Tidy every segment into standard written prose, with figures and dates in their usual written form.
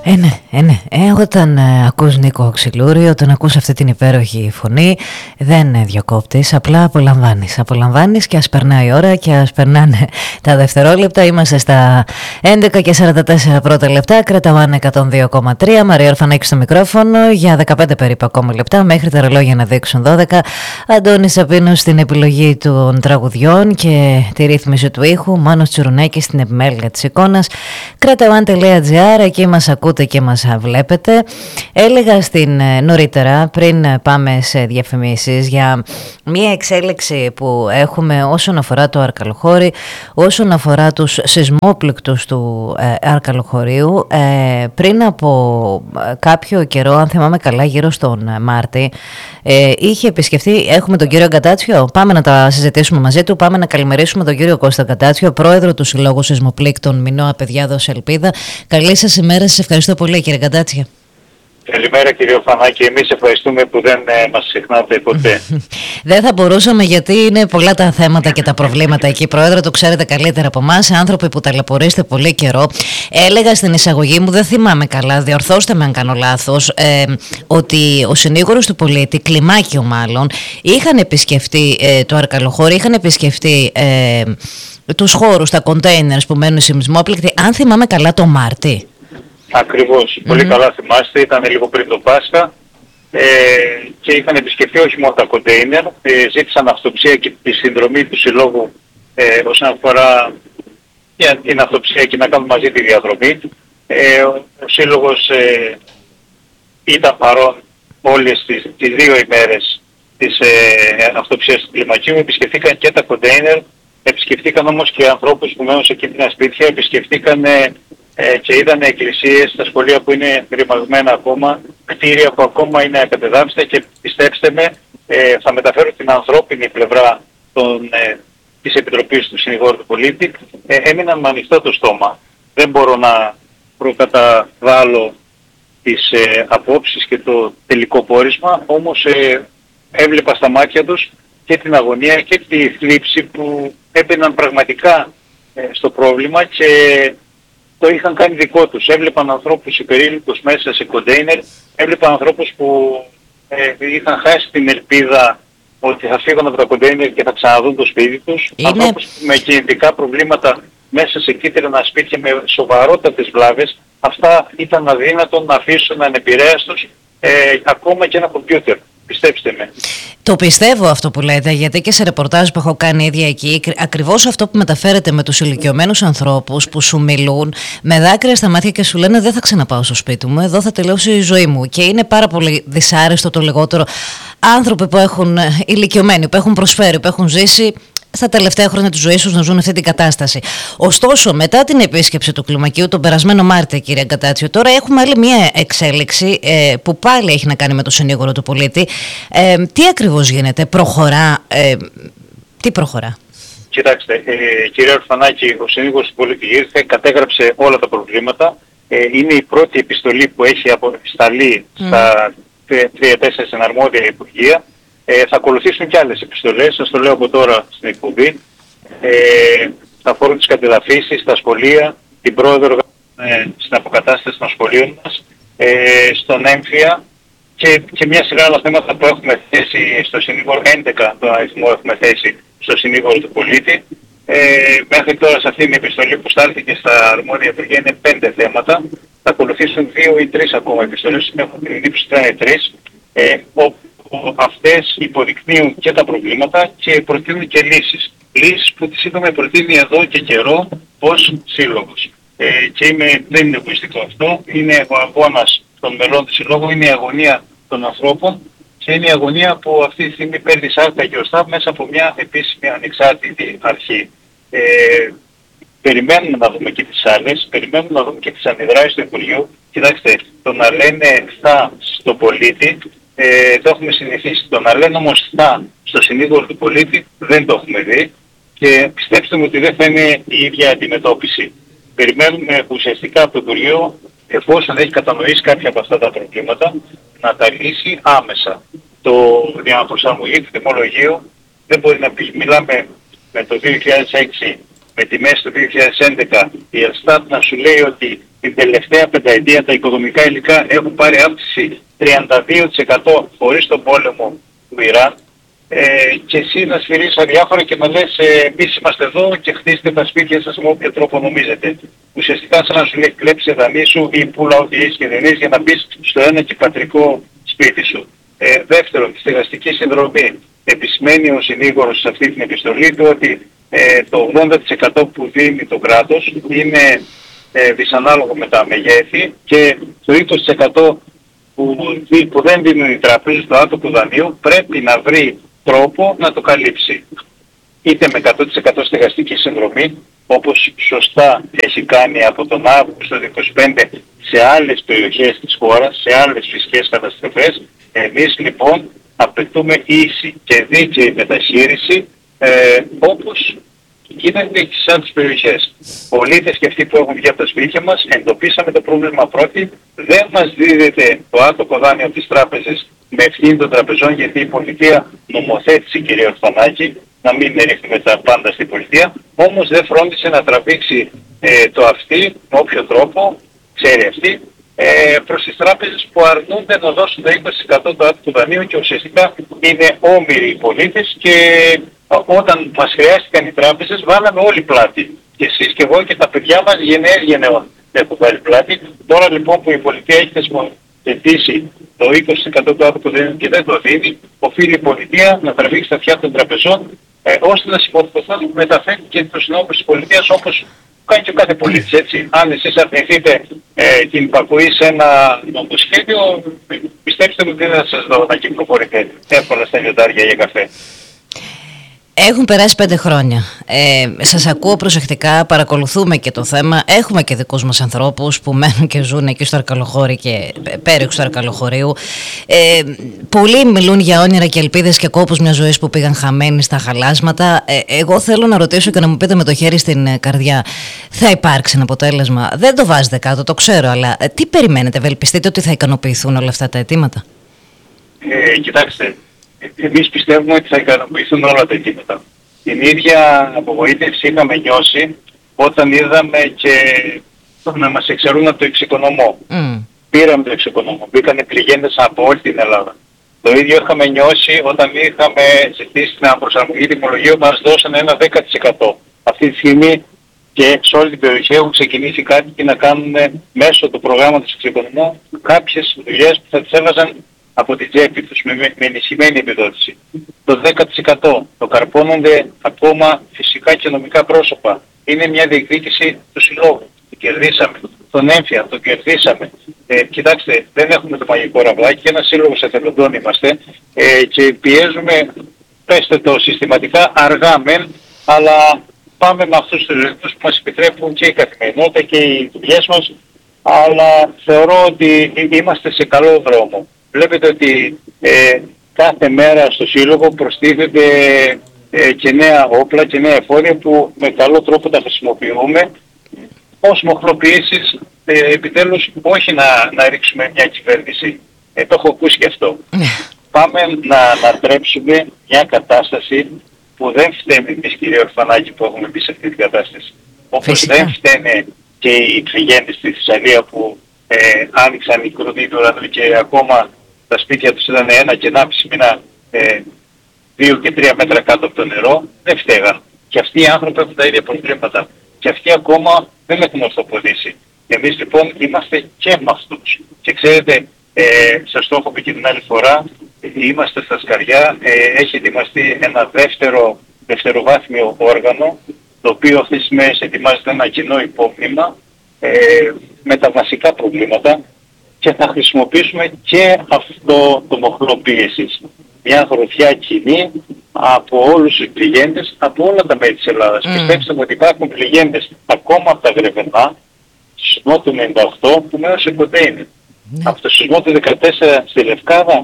Όταν ακούς Νίκο Ξυλούρη, όταν ακούς αυτή την υπέροχη φωνή, δεν διακόπτεις, απλά απολαμβάνεις και ας περνάει η ώρα και ας περνάνε τα δευτερόλεπτα. Είμαστε στα 11 και 44 πρώτα λεπτά, Κρεταουάν 102,3, Μαρία Ορφανάκη στο μικρόφωνο για 15 περίπου ακόμα λεπτά μέχρι τα ρολόγια να δείξουν 12. Αντώνης Σαπίνος στην επιλογή των τραγουδιών και τη ρύθμιση του ήχου, Μάνος Τσουρουνάκης στην επιμέλεια της εικόνας. Κρεταουάν.gr, εκεί μας ακούτε και μας βλέπετε. Έλεγα νωρίτερα, πριν πάμε σε διαφημίσεις, για μια εξέλιξη που έχουμε όσον αφορά το Αρκαλοχώρι, όσον αφορά τους σεισμόπληκτους του Αρκαλοχωρίου. Πριν από κάποιο καιρό, αν θυμάμαι καλά, γύρω στον Μάρτη, είχε επισκεφτεί, έχουμε τον κύριο Γκατάτσιο, πάμε να τα συζητήσουμε μαζί του, πάμε να καλημερίσουμε τον κύριο Κώστα Γκατάτσιο, πρόεδρο του Συλλόγου Σεισμοπλήκτων Μινώα Παιδιά Δώσε Ελπίδα. Καλή σας ημέρα, σας ευχαριστώ πολύ κύριε Γκατάτσια. Καλημέρα κύριε Ορφανάκη, εμείς ευχαριστούμε που δεν μας ξεχνάτε ποτέ. Δεν θα μπορούσαμε, γιατί είναι πολλά τα θέματα και τα προβλήματα εκεί, πρόεδρε, το ξέρετε καλύτερα από εμάς, άνθρωποι που ταλαιπωρείστε πολύ καιρό. Έλεγα στην εισαγωγή μου, δεν θυμάμαι καλά, διορθώστε με αν κάνω λάθος, ότι ο συνήγορος του πολίτη, Κλιμάκιο μάλλον, είχαν επισκεφτεί το Αρκαλοχώρι, είχαν επισκεφτεί τους χώρους, τα κοντέινερς που μένουν σεισμόπληκτοι, αν θυμάμαι καλά, το Μάρτι. Ακριβώς, πολύ καλά θυμάστε, ήταν λίγο πριν το Πάσχα και είχαν επισκεφτεί όχι μόνο τα κοντέινερ, ζήτησαν αυτοψία και τη συνδρομή του Συλλόγου όσον αφορά την αυτοψία και να κάνουν μαζί τη διαδρομή. Ο Σύλλογος ήταν παρόν όλες τις 2 ημέρες της αυτοψίας του Κλιμακίου, επισκεφτήκαν και τα κοντέινερ, επισκεφτήκαν όμως και ανθρώπους που μένουν σε εκείνα σπίτια, επισκεφτήκαν και είδαν εκκλησίες, τα σχολεία που είναι ρημαγμένα ακόμα, κτίρια που ακόμα είναι ακατεδάφιστα, και πιστέψτε με, θα μεταφέρω την ανθρώπινη πλευρά της Επιτροπής του Συνηγόρου του Πολίτη. Έμειναν με ανοιχτό το στόμα. Δεν μπορώ να προκαταβάλω τις απόψεις και το τελικό πόρισμα, όμως έβλεπα στα μάτια τους και την αγωνία και τη θλίψη που έμπαιναν πραγματικά στο πρόβλημα και το είχαν κάνει δικό τους. Έβλεπαν ανθρώπους υπερήλικους μέσα σε κοντέινερ, έβλεπαν ανθρώπους που είχαν χάσει την ελπίδα ότι θα φύγουν από τα κοντέινερ και θα ξαναδούν το σπίτι τους. Ανθρώπους με κινητικά προβλήματα μέσα σε κίτρινα σπίτια με σοβαρότατες βλάβες. Αυτά ήταν αδύνατο να αφήσουν ανεπηρέαστος ακόμα και ένα κομπιούτερ. Πιστέψτε με. Το πιστεύω αυτό που λέτε, γιατί και σε ρεπορτάζ που έχω κάνει ίδια εκεί, ακριβώς αυτό που μεταφέρετε με τους ηλικιωμένους ανθρώπους που σου μιλούν με δάκρυα στα μάτια και σου λένε δεν θα ξαναπάω στο σπίτι μου, εδώ θα τελειώσει η ζωή μου. Και είναι πάρα πολύ δυσάρεστο το λιγότερο άνθρωποι που έχουν ηλικιωμένοι, που έχουν προσφέρει, που έχουν ζήσει στα τελευταία χρόνια της ζωής τους να ζουν αυτή την κατάσταση. Ωστόσο, μετά την επίσκεψη του Κλιμακίου τον περασμένο Μάρτιο, κύριε Γκατάτσιο, τώρα έχουμε άλλη μια εξέλιξη που πάλι έχει να κάνει με το συνήγορο του πολίτη. Τι ακριβώς γίνεται, προχωρά, τι προχωρά? Κοιτάξτε, κύριε Ορφανάκη, ο συνήγορος του πολίτη ήρθε, κατέγραψε όλα τα προβλήματα. Είναι η πρώτη επιστολή που έχει αποσταλεί στα 3-4 συναρμόδια υπουργεία. Θα ακολουθήσουν και άλλες επιστολές, σας το λέω από τώρα στην εκπομπή. Θα αφορούν τις κατεδαφίσεις, τα σχολεία, την πρόεδρο στην αποκατάσταση των σχολείων μας, στον έμφυα και μια σειρά άλλα θέματα που έχουμε θέσει στο συνήγορο, 11 τον αριθμό έχουμε θέσει στο συνήγορο του πολίτη. Μέχρι τώρα σε αυτήν την επιστολή που στάλθηκε στα αρμόδια υπουργεία είναι 5 θέματα. Θα ακολουθήσουν 2 ή 3 ακόμα επιστολές, έχουν την λήψη 3, όπου αυτές υποδεικνύουν και τα προβλήματα και προτείνουν και λύσεις. Λύσεις που τις είχαμε προτείνει εδώ και καιρό ως σύλλογος. Και δεν είναι εγωιστικό αυτό, είναι ο αγώνας των μελών του συλλόγου, είναι η αγωνία των ανθρώπων και είναι η αγωνία που αυτή τη στιγμή παίρνει σάρκα και οστά μέσα από μια επίσημη ανεξάρτητη αρχή. Περιμένουμε να δούμε και τις άλλες, περιμένουμε να δούμε και τις αντιδράσεις του Υπουργείου. Κοιτάξτε, το να λένε θα στον πολίτη, το έχουμε συνηθίσει. Το να λένε όμως θα στο συνήγορο του πολίτη δεν το έχουμε δει και πιστέψτε μου ότι δεν θα είναι η ίδια αντιμετώπιση. Περιμένουμε ουσιαστικά από το Υπουργείο, εφόσον έχει κατανοήσει κάποια από αυτά τα προβλήματα, να τα λύσει άμεσα. Το διαπροσαρμογή του τιμολογίου δεν μπορεί να πει. Μιλάμε με το 2006, με τιμές του 2011, η Ελστάτ να σου λέει ότι την τελευταία πενταετία τα οικοδομικά υλικά έχουν πάρει αύξηση 32% χωρίς τον πόλεμο του Ιράν. Και εσύ να σφυρίζεις αδιάφορα και να λες εμείς είμαστε εδώ και χτίστε τα σπίτια σας με όποιο τρόπο νομίζετε. Ουσιαστικά σαν να σου λέει κλέψε δανεί σου ή πουλά ό,τι έχεις και δεν έχεις για να μπεις στο ένα και πατρικό σπίτι σου. Δεύτερον, τη στεγαστική συνδρομή. Επισημαίνει ο συνήγορος σε αυτή την επιστολή του ότι το 80% που δίνει το κράτος είναι δυσανάλογο με τα μεγέθη και το 20% που δεν δίνουν οι τράπεζες το άτομο δανείου πρέπει να βρει τρόπο να το καλύψει. Είτε με 100% στεγαστική συνδρομή, όπως σωστά έχει κάνει από τον Αύγουστο του 2025 σε άλλες περιοχές της χώρας, σε άλλες φυσικές καταστροφές. Εμείς λοιπόν απαιτούμε ίση και δίκαιη μεταχείριση όπως γίνεται και σε άλλες περιοχές. Πολίτες και αυτοί που έχουν βγει από τα σπίτια μας, εντοπίσαμε το πρόβλημα πρώτη, δεν μας δίδεται το άτομο δάνειο από τις τράπεζες με ευθύνη των τραπεζών, γιατί η πολιτεία νομοθέτησε, κύριε Ορφανάκη, να μην ρίχνουμε τα πάντα στην πολιτεία, όμως δεν φρόντισε να τραβήξει το αυτή με όποιο τρόπο, ξέρει αυτή, προς τις τράπεζες που αρνούνται να δώσουν το 20% του άτομου δανείου και ουσιαστικά είναι όμοιροι οι πολίτες και όταν μας χρειάστηκαν οι τράπεζες βάλαμε όλοι πλάτη. Και εσείς και εγώ και τα παιδιά μας γενναίες γενναιών έχουν βάλει πλάτη. Τώρα λοιπόν που η πολιτεία έχει θεσμοθετήσει το 20% του άτομου δανείου και δεν το δίνει, οφείλει η πολιτεία να τραβήξει τα αυτιά των τραπεζών ώστε να συμμορφωθούν να μεταφέρει και τους νόμους της πολιτείας όπως κάνει και ο κάθε πολίτης, έτσι. Αν εσείς αρνηθείτε την υπακοή σε ένα νομοσχέδιο, πιστέψτε μου ότι δεν θα σας δω να κυκλοφορείτε εύκολα στα λιοντάρια για καφέ. Έχουν περάσει 5 χρόνια. Σας ακούω προσεκτικά, παρακολουθούμε και το θέμα. Έχουμε και δικούς μας ανθρώπους που μένουν και ζουν εκεί στο Αρκαλοχώρι και πέριξ του Αρκαλοχωρίου. Πολλοί μιλούν για όνειρα και ελπίδες και κόπους μιας ζωής που πήγαν χαμένοι στα χαλάσματα. Εγώ θέλω να ρωτήσω και να μου πείτε με το χέρι στην καρδιά, θα υπάρξει ένα αποτέλεσμα? Δεν το βάζετε κάτω, το ξέρω, αλλά τι περιμένετε? Ευελπιστείτε ότι θα ικανοποιηθούν όλα αυτά τα αιτήματα? Κοιτάξτε. Εμείς πιστεύουμε ότι θα ικανοποιηθούν όλα τα αιτήματα. Την ίδια απογοήτευση είχαμε νιώσει όταν είδαμε και να μας εξαιρούν από το εξοικονομό. Πήραμε το εξοικονομό, μπήκανε πληγέντες από όλη την Ελλάδα. Το ίδιο είχαμε νιώσει όταν είχαμε ζητήσει την προσαρμογή τιμολογίου, μας δώσανε ένα 10%. Αυτή τη στιγμή και σε όλη την περιοχή έχουν ξεκινήσει κάτι να κάνουν μέσω του προγράμματος εξοικονομού κάποιες δουλειές που θα τις έβαζαν από την τσέπη τους με ενισχυμένη επιδότηση. Το 10% το καρπώνονται ακόμα φυσικά και νομικά πρόσωπα. Είναι μια διεκδίκηση του συλλόγου. Το κερδίσαμε. Τον έμφυα το κερδίσαμε. Κοιτάξτε, δεν έχουμε το μαγικό ραβδάκι. Ένας σύλλογος εθελοντών είμαστε και πιέζουμε, πέστε το συστηματικά, αργά μεν, αλλά πάμε με αυτούς τους ρυθμούς που μας επιτρέπουν και η καθημερινότητα και οι δουλειές μας, αλλά θεωρώ ότι είμαστε σε καλό δρόμο. Βλέπετε ότι κάθε μέρα στο Σύλλογο προστίθεται και νέα όπλα και νέα εφόδια που με καλό τρόπο τα χρησιμοποιούμε ως μοχλοποιήσεις, επιτέλους όχι να ρίξουμε μια κυβέρνηση. Το έχω ακούσει και αυτό. Πάμε να ανατρέψουμε μια κατάσταση που δεν φταίμε εμείς, κύριε Ορφανάκη, που έχουμε μπει σε αυτή την κατάσταση. Όπως δεν φταίνε και οι πληγέντες στη Θεσσαλία που άνοιξαν οι κρουδοί του ουρανού και ακόμα τα σπίτια τους ήταν 1 και 1,5 μήνα 2 και 3 μέτρα κάτω από το νερό, δεν φταίγαν. Και αυτοί οι άνθρωποι έχουν τα ίδια προβλήματα. Και αυτοί ακόμα δεν έχουν ορθοποδήσει. Εμείς λοιπόν είμαστε και με αυτούς. Και ξέρετε, σας το έχω πει και την άλλη φορά, είμαστε στα σκαριά, έχει ετοιμαστεί ένα δευτεροβάθμιο όργανο, το οποίο αυτές τις μέρες ετοιμάζεται ένα κοινό υπόμνημα με τα βασικά προβλήματα και θα χρησιμοποιήσουμε και αυτό το μοχλό πίεσης. Μια γροθιά κοινή από όλους τους πληγέντες, από όλα τα μέρη της Ελλάδας. Πιστέψτε μου ότι υπάρχουν πληγέντες ακόμα από τα Γρεβενά, στο σεισμό του 98 που μένουν σε κοντέινερ. Από το σεισμό του 14 στη Λευκάδα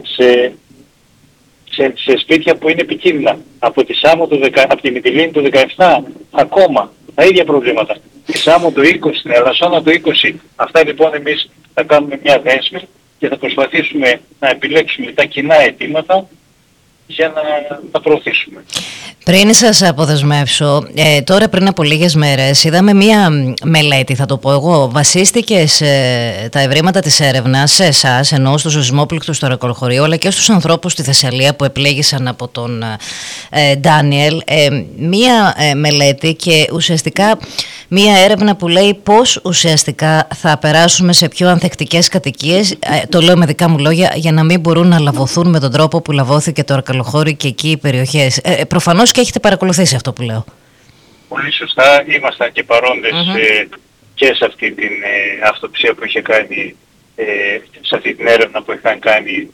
σε σπίτια που είναι επικίνδυνα. Από τη Σάμο από τη Μυτιλήνη του 17 ακόμα τα ίδια προβλήματα. Τη Σάμο το 20, στην Ελασσόνα το 20. Αυτά λοιπόν εμείς θα κάνουμε μια δέσμη και θα προσπαθήσουμε να επιλέξουμε τα κοινά αιτήματα για να τα προωθήσουμε. Πριν σας αποδεσμεύσω, τώρα πριν από λίγες μέρες είδαμε μία μελέτη, θα το πω εγώ, βασίστηκε σε τα ευρήματα της έρευνας, σε εσάς, ενώ στους σεισμόπληκτους στο Ρακολοχωρίο, αλλά και στους ανθρώπους στη Θεσσαλία που επλήγησαν από τον Ντάνιελ. Μία μελέτη και ουσιαστικά μία έρευνα που λέει πώς ουσιαστικά θα περάσουμε σε πιο ανθεκτικές κατοικίες, το λέω με δικά μου λόγια, για να μην μπορούν να λαβωθούν με τον τρόπο που λαβώθηκε το Ρακολοχώρι και εκεί οι περιοχές. Προφανώς και έχετε παρακολουθήσει αυτό που λέω. Πολύ σωστά, ήμασταν και παρόντες και σε αυτή την αυτοψία που είχε κάνει, σε αυτή την έρευνα που είχαν κάνει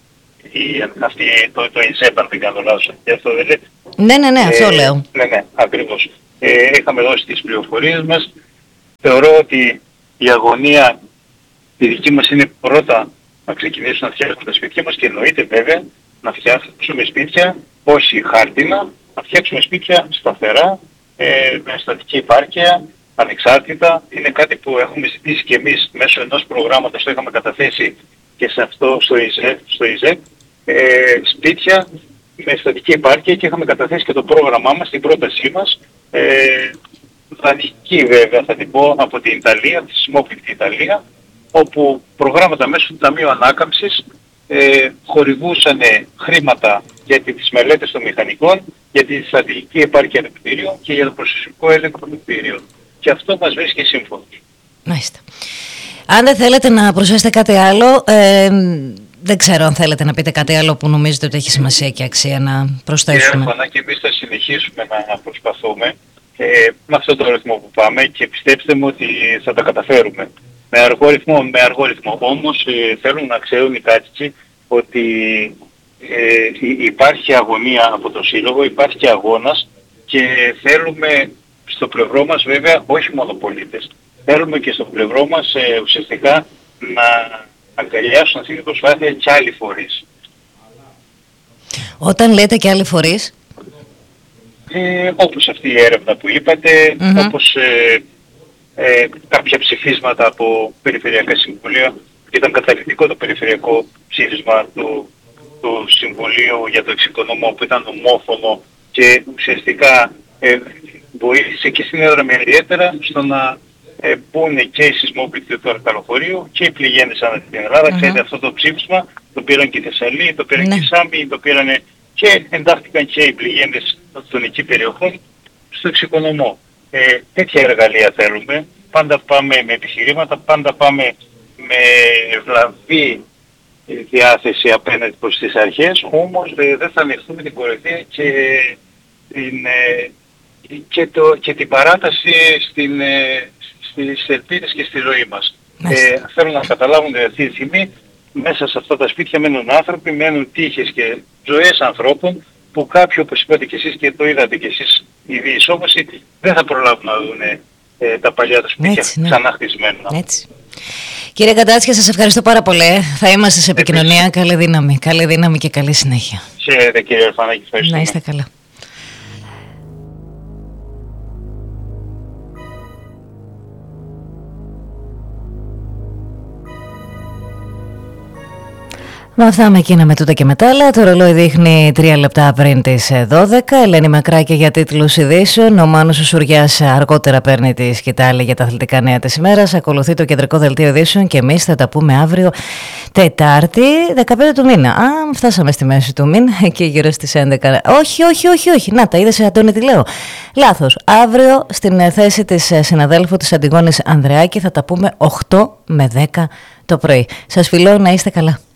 το ΙΝΣΕΠ, αν δεν κάνω λάθος. Αυτό δεν λέτε? Ναι, αυτό λέω. Ναι, ακριβώς. Είχαμε δώσει τις πληροφορίες μας. Θεωρώ ότι η αγωνία η δική μας είναι πρώτα να ξεκινήσουμε να φτιάξουμε τα σπίτια μας και εννοείται βέβαια να φτιάξουμε σπίτια όχι χάρτινα, να φτιάξουμε σπίτια σταθερά, με στατική επάρκεια, ανεξάρτητα. Είναι κάτι που έχουμε ζητήσει και εμείς μέσω ενός προγράμματος, το είχαμε καταθέσει και σε αυτό στο ΙΖΕΚ, σπίτια με στατική επάρκεια και είχαμε καταθέσει και το πρόγραμμά μας, την πρότασή μας, δανεική βέβαια θα την πω, από την Ιταλία, τη σεισμόπληκτη Ιταλία, όπου προγράμματα μέσω του Ταμείου Ανάκαμψης χορηγούσαν χρήματα για τις μελέτες των μηχανικών, για τη στρατηγική επάρκεια του κτίριου και για το προσωπικό έλεγχο του κτίριου. Και αυτό μας βρίσκει σύμφωνος. Μάλιστα. Αν δεν θέλετε να προσθέσετε κάτι άλλο, δεν ξέρω αν θέλετε να πείτε κάτι άλλο που νομίζετε ότι έχει σημασία και αξία να προσθέσουμε. Και εμείς θα συνεχίσουμε να προσπαθούμε με αυτόν τον ρυθμό που πάμε και πιστέψτε μου ότι θα τα καταφέρουμε. Με αργό ρυθμό. Όμως θέλουν να ξέρουν οι κάτοικοι ότι υπάρχει αγωνία από το Σύλλογο, υπάρχει και αγώνας και θέλουμε στο πλευρό μας βέβαια όχι μόνο πολίτες. Θέλουμε και στο πλευρό μας ουσιαστικά να αγκαλιάσουν αυτή την προσπάθεια και άλλοι φορείς. Όταν λέτε και άλλοι φορείς? Όπως αυτή η έρευνα που είπατε, όπως κάποια ψηφίσματα από περιφερειακά συμβουλία. Ήταν καταληκτικό το περιφερειακό ψήφισμα του Συμβουλίου για το εξοικονομώ που ήταν ομόφωνο και ουσιαστικά βοήθησε και στην έδρα με ιδιαίτερα στο να πούνε και οι σεισμόπληκτοι του Ρακολοχωρίου και οι πληγέντες ανά την Ελλάδα. Ξέρετε, αυτό το ψήφισμα το πήραν και οι Θεσσαλοί, το πήραν και οι Σάμοι, το πήραν και εντάχθηκαν και οι πληγέντες των εκεί περιοχών στο εξοικονομώ. Τέτοια εργαλεία θέλουμε. Πάντα πάμε με επιχειρήματα, πάντα πάμε με ευλαβή διάθεση απέναντι προς τις αρχές, όμως δεν θα ανεχθούμε την κοροϊδία και την παράταση στις ελπίδες και στη ζωή μας. Θέλω να καταλάβουν ότι αυτή τη στιγμή μέσα σε αυτά τα σπίτια μένουν άνθρωποι, μένουν τύχες και ζωές ανθρώπων που κάποιοι, όπως είπατε και εσείς και το είδατε και εσείς οι διεισόμωσοι, δεν θα προλάβουν να δουν τα παλιά τα σπίτια ξανά χτισμένα. Έτσι. Κύριε Κατάτσια, σας ευχαριστώ πάρα πολύ. Θα είμαστε σε επικοινωνία. Καλή δύναμη. Καλή δύναμη και καλή συνέχεια. Χαίρετε κύριε Αρφανάκη. Ευχαριστούμε. Να είστε καλά. Με αυτά με εκείνα με τούτα και μετά, αλλά το ρολόι δείχνει 3 λεπτά πριν τις 12. Ελένη Μακράκη για τίτλους ειδήσεων. Ο Μάνος Σουριάς αργότερα παίρνει τη σκητάλη για τα αθλητικά νέα της ημέρας. Ακολουθεί το κεντρικό δελτίο ειδήσεων και εμείς θα τα πούμε αύριο Τετάρτη 15 του μήνα. Φτάσαμε στη μέση του μήνα, εκεί γύρω στις 11. Όχι. Να τα είδες, Αντώνη, τι λέω. Λάθος. Αύριο στην θέση της συναδέλφου της Αντιγόνης Ανδρεάκη θα τα πούμε 8 με 10 το πρωί. Σας φιλώ, να είστε καλά.